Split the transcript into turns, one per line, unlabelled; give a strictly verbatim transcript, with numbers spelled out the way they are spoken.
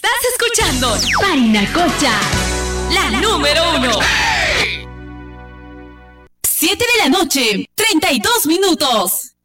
Estás escuchando Parinacocha, la número uno. Siete de la noche, treinta y dos minutos.